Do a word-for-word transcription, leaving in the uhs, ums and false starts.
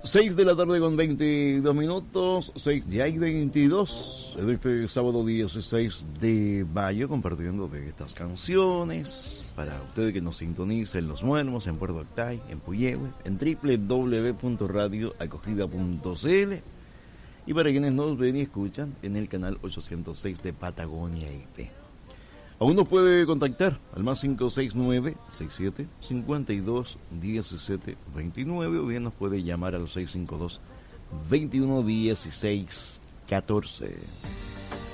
seis de la tarde con veintidós minutos, seis ya hay veintidós, de este sábado dieciséis de mayo, compartiendo de estas canciones para ustedes que nos sintonicen en Los Muermos, en Puerto Octay, en Puyehue, en doble u doble u doble u punto radio acogida punto c l y para quienes nos ven y escuchan en el canal ochocientos seis de Patagonia I P. Aún nos puede contactar al más cinco seis nueve, seis siete, cinco dos, uno siete dos nueve o bien nos puede llamar al seis cinco dos, veintiuno dieciséis catorce.